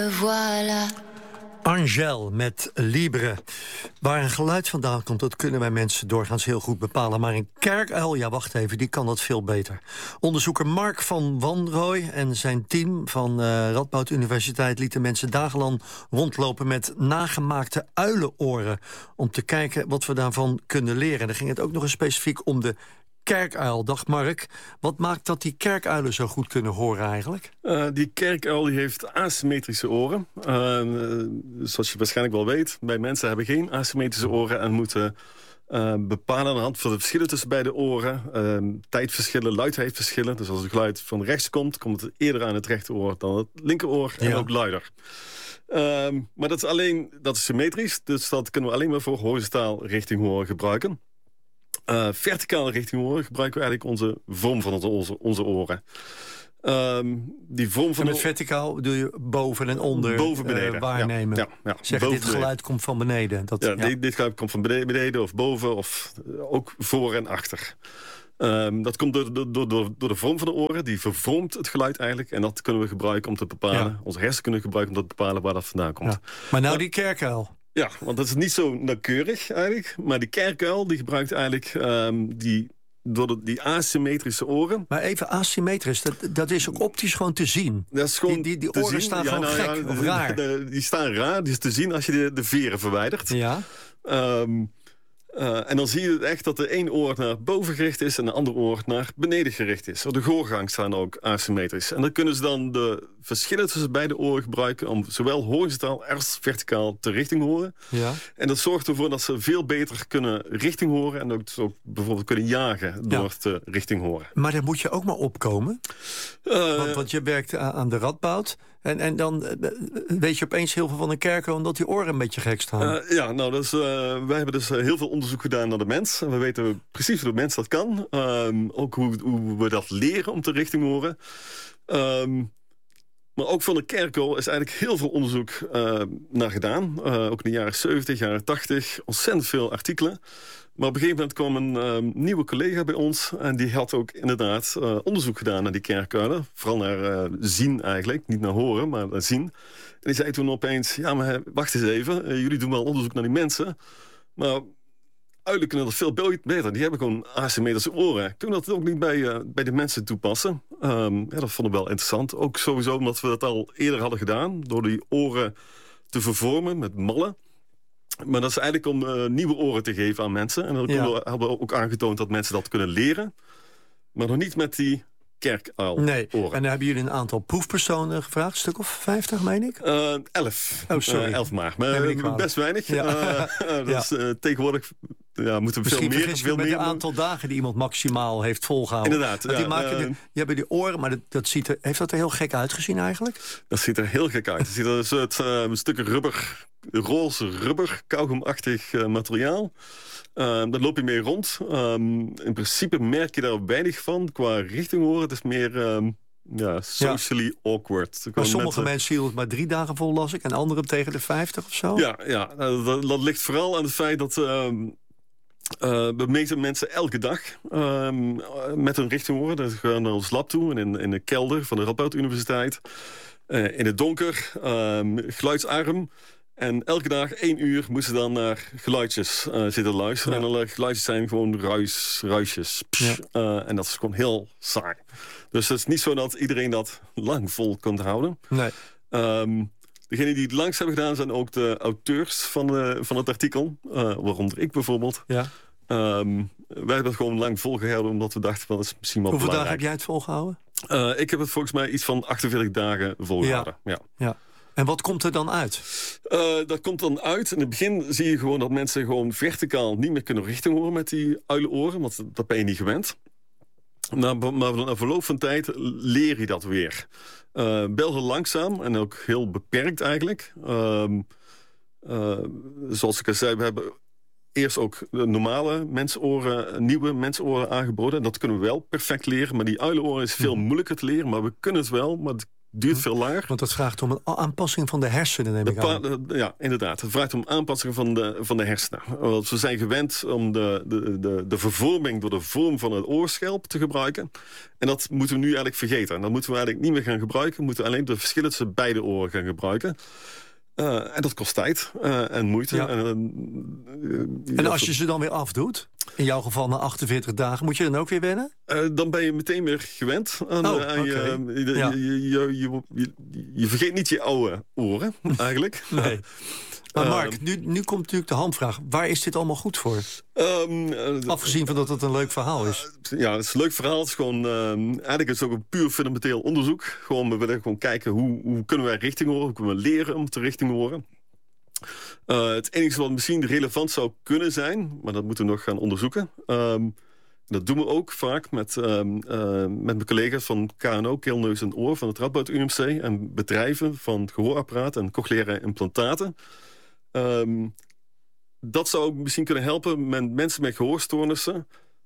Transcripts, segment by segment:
Voilà. Angèle met Libre. Waar een geluid vandaan komt, dat kunnen wij mensen doorgaans heel goed bepalen. Maar een kerkuil, ja wacht even, die kan dat veel beter. Onderzoeker Mark van Wanrooy en zijn team van Radboud Universiteit lieten mensen dagenlang rondlopen met nagemaakte uilenoren. Om te kijken wat we daarvan kunnen leren. Dan ging het ook nog eens specifiek om de kerkuil. Dag Mark, wat maakt dat die kerkuilen zo goed kunnen horen eigenlijk? Die kerkuil die heeft asymmetrische oren. Zoals je waarschijnlijk wel weet, wij mensen hebben geen asymmetrische oren en moeten bepalen aan de hand van de verschillen tussen beide oren. Tijdverschillen, luidheidsverschillen. Dus als het geluid van rechts komt, komt het eerder aan het rechteroor dan het linkeroor en ook luider. Maar dat is symmetrisch, dus dat kunnen we alleen maar voor horizontaal richting horen gebruiken. Verticaal richting horen gebruiken we eigenlijk onze vorm van onze oren. Die vorm van en met verticaal bedoel je boven en onder boven beneden, waarnemen. Ja. Zeg, dit geluid komt van beneden. Dit geluid komt van beneden of boven of ook voor en achter. Dat komt door de vorm van de oren. Die vervormt het geluid eigenlijk. En dat kunnen we gebruiken om te bepalen. Ja. Onze hersenen kunnen gebruiken om te bepalen waar dat vandaan komt. Ja. Maar die kerkuil. Ja, want dat is niet zo nauwkeurig eigenlijk. Maar die kerkuil die gebruikt eigenlijk door die asymmetrische oren. Maar even asymmetrisch, dat is ook optisch gewoon te zien. Dat is gewoon die oren staan gewoon gek of raar. Die staan raar, die is te zien als je de veren verwijdert. Ja. En dan zie je echt dat de één oor naar boven gericht is en de andere oor naar beneden gericht is. De gehoorgang staan ook asymmetrisch. En dan kunnen ze dan de verschillen tussen beide oren gebruiken om zowel horizontaal als verticaal te richting horen. Ja. En dat zorgt ervoor dat ze veel beter kunnen richting horen en ook bijvoorbeeld kunnen jagen door te richting horen. Maar daar moet je ook maar opkomen. Want je werkt aan de Radboud. En dan weet je opeens heel veel van een kerkuil omdat die oren een beetje gek staan. Wij hebben dus heel veel onderzoek gedaan naar de mens. En we weten precies hoe de mens dat kan. Ook hoe we dat leren om te richting horen. Maar ook van de kerkuil is eigenlijk heel veel onderzoek naar gedaan. Ook in de jaren 70, jaren 80. Ontzettend veel artikelen. Maar op een gegeven moment kwam een nieuwe collega bij ons. En die had ook inderdaad onderzoek gedaan naar die kerkuilen. Vooral naar zien eigenlijk. Niet naar horen, maar naar zien. En die zei toen opeens, ja maar wacht eens even. Jullie doen wel onderzoek naar die mensen. Maar uilen kunnen dat veel beter. Die hebben gewoon asymmetrische oren. Kunnen we dat ook niet bij de mensen toepassen? Dat vonden we wel interessant. Ook sowieso omdat we dat al eerder hadden gedaan. Door die oren te vervormen met mallen. Maar dat is eigenlijk om nieuwe oren te geven aan mensen. En dan hebben we ook aangetoond dat mensen dat kunnen leren. Maar nog niet met die kerkuil oren. Nee, en dan hebben jullie een aantal proefpersonen gevraagd. Een stuk of 50, meen ik? 11. Oh, sorry. 11 maar best weinig. Ja. Tegenwoordig moeten we veel meer. Het aantal dagen die iemand maximaal heeft volgehouden. Inderdaad. Die hebben die oren, maar heeft dat er heel gek uitgezien eigenlijk? Dat ziet er heel gek uit. Het ziet er een soort stuk rubber, roze rubber, kauwgomachtig materiaal. Daar loop je mee rond. In principe merk je daar weinig van qua richting horen. Het is meer socially awkward. Maar sommige mensen hielden het maar 3 dagen vol, las ik. En anderen tegen de 50 of zo. Ja, dat ligt vooral aan het feit dat we meten mensen elke dag met hun richting horen. Dat gaan naar ons lab toe in de kelder van de Radboud Universiteit. In het donker, geluidsarm. En elke dag 1 uur moesten dan naar geluidjes zitten luisteren. En de geluidjes zijn gewoon ruisjes. En dat is gewoon heel saai. Dus het is niet zo dat iedereen dat lang vol kan houden. Nee. Degenen die het langst hebben gedaan zijn ook de auteurs van het artikel. Waaronder ik bijvoorbeeld. Ja. Wij hebben het gewoon lang volgehouden omdat we dachten, dat is misschien wel Hoeveel belangrijk. dagen heb jij het volgehouden? Ik heb het volgens mij iets van 48 dagen volgehouden. Ja. En wat komt er dan uit? Dat komt dan uit. In het begin zie je gewoon dat mensen gewoon verticaal niet meer kunnen richting horen met die uilenoren. Want dat ben je niet gewend. Maar na verloop van tijd leer je dat weer. Wel heel langzaam en ook heel beperkt eigenlijk. Zoals ik al zei, we hebben eerst ook de normale mensenoren, nieuwe mensenoren aangeboden. Dat kunnen we wel perfect leren. Maar die uilenoren is veel moeilijker te leren. Maar we kunnen het wel. Maar duurt veel langer. Want dat vraagt om een aanpassing van de hersenen, neem ik aan. Ja, inderdaad. Het vraagt om aanpassing van de hersenen. Want we zijn gewend om de vervorming door de vorm van het oorschelp te gebruiken. En dat moeten we nu eigenlijk vergeten. En dat moeten we eigenlijk niet meer gaan gebruiken. We moeten alleen de verschillen tussen beide oren gaan gebruiken. En dat kost tijd en moeite. Ja. En als je ze dan weer afdoet, in jouw geval na 48 dagen, moet je dan ook weer wennen? Dan ben je meteen weer gewend. Je vergeet niet je oude oren, eigenlijk. Nee. Maar Mark, nu komt natuurlijk de hamvraag. Waar is dit allemaal goed voor? Afgezien van dat het een leuk verhaal is. Ja, het is een leuk verhaal. Het is gewoon, eigenlijk is het ook een puur fundamenteel onderzoek. We willen gewoon kijken hoe kunnen wij richting horen. Hoe kunnen we leren om te richting horen. Het enige wat misschien relevant zou kunnen zijn, maar dat moeten we nog gaan onderzoeken. Dat doen we ook vaak met mijn collega's van KNO, keel, neus en oor van het Radboud UMC en bedrijven van gehoorapparaat en cochleaire implantaten. Dat zou misschien kunnen helpen met mensen met gehoorstoornissen.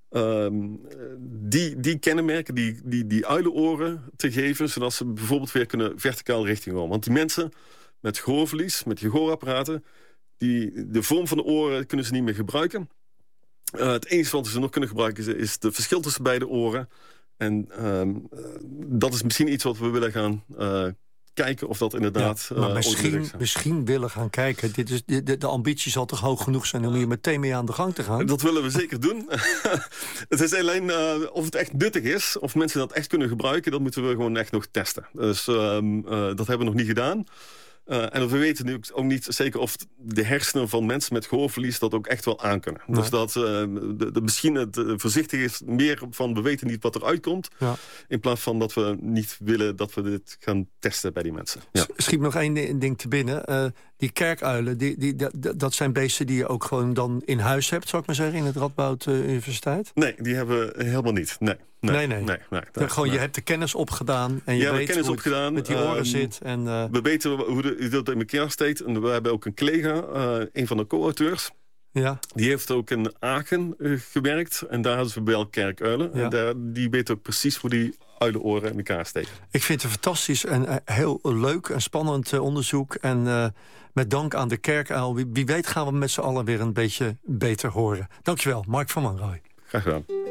Die kenmerken, die uilenoren te geven, zodat ze bijvoorbeeld weer kunnen verticaal richting horen. Want die mensen met gehoorverlies, met gehoorapparaten, de vorm van de oren kunnen ze niet meer gebruiken. Het enige wat ze nog kunnen gebruiken is de verschil tussen beide oren. En dat is misschien iets wat we willen gaan kijken of dat inderdaad... Ja, maar misschien willen gaan kijken. De ambitie zal toch hoog genoeg zijn om hier meteen mee aan de gang te gaan? Dat willen we zeker doen. Het is alleen of het echt nuttig is, of mensen dat echt kunnen gebruiken, dat moeten we gewoon echt nog testen. Dus dat hebben we nog niet gedaan. En we weten nu ook niet zeker of de hersenen van mensen met gehoorverlies dat ook echt wel aankunnen. Nee. Dus dat misschien het voorzichtig is meer van we weten niet wat eruit komt. Ja. In plaats van dat we niet willen dat we dit gaan testen bij die mensen. Ja. Schiet nog één ding te binnen. Die kerkuilen, dat zijn beesten die je ook gewoon dan in huis hebt, zou ik maar zeggen, in het Radboud Universiteit? Nee, die hebben we helemaal niet. Nee. Je hebt de kennis opgedaan en je weet hoe het met die oren zit. En, we weten hoe dat in elkaar steekt. En we hebben ook een collega, een van de co-auteurs. Ja. Die heeft ook in Aachen gewerkt. En daar hadden ze bij kerkuilen. Ja. En die weet ook precies hoe die uilenoren in elkaar steken. Ik vind het fantastisch en heel leuk en spannend onderzoek. En met dank aan de kerkuil. Wie weet gaan we met z'n allen weer een beetje beter horen. Dankjewel, Mark van Wanrooij. Graag gedaan.